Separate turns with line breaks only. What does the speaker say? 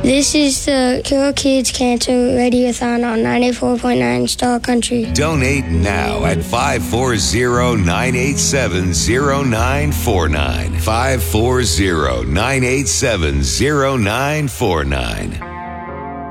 This is the Cure Kids Cancer Radiothon on 94.9 Star Country.
Donate now at 540-987-0949. 540-987-0949.